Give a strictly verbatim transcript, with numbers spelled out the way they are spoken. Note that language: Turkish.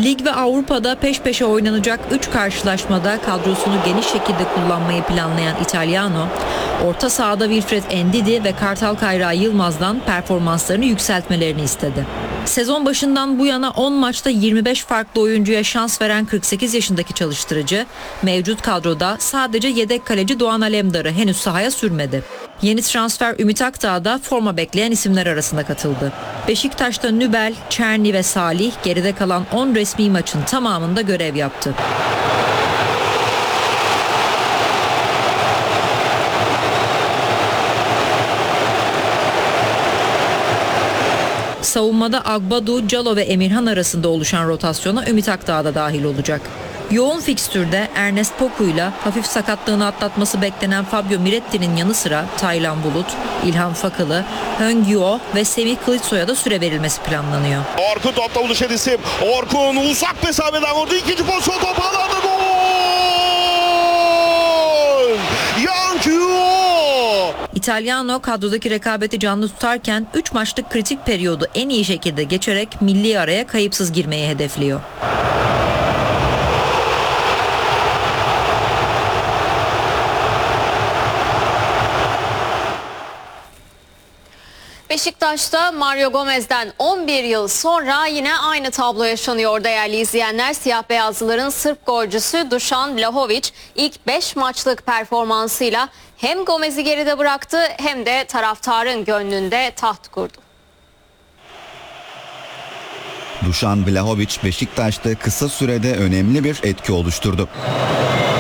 Lig ve Avrupa'da peş peşe oynanacak üç karşılaşmada kadrosunu geniş şekilde kullanmayı planlayan İtalyano, orta sahada Wilfred Ndidi ve Kartal Kayra Yılmaz'dan performanslarını yükseltmelerini istedi. Sezon başından bu yana on maçta yirmi beş farklı oyuncuya şans veren kırk sekiz yaşındaki çalıştırıcı, mevcut kadroda sadece yedek kaleci Doğan Alemdar'ı henüz sahaya sürmedi. Yeni transfer Ümit Akdağ da forma bekleyen isimler arasında katıldı. Beşiktaş'ta Nübel, Çerni ve Salih geride kalan on resmi maçın tamamında görev yaptı. Savunmada Agbadu, Calo ve Emirhan arasında oluşan rotasyona Ümit Akdağ da dahil olacak. Yoğun fikstürde Ernest Poku'yla hafif sakatlığını atlatması beklenen Fabio Miretti'nin yanı sıra Taylan Bulut, İlhan Fakalı, Höngyo ve Semih Kılıçsoy'a da süre verilmesi planlanıyor. Orkun topla buluşan isim. Orkun uzak mesafeden vurdu. İkinci pozisyon topu alanda gol! Yankyo! İtalyano kadrodaki rekabeti canlı tutarken üç maçlık kritik periyodu en iyi şekilde geçerek milli araya kayıpsız girmeyi hedefliyor. Beşiktaş'ta Mario Gomez'den on bir yıl sonra yine aynı tablo yaşanıyor değerli izleyenler. Siyah beyazlıların Sırp golcüsü Dušan Vlahović ilk beş maçlık performansıyla hem Gomez'i geride bıraktı hem de taraftarın gönlünde taht kurdu. Dušan Vlahović Beşiktaş'ta kısa sürede önemli bir etki oluşturdu.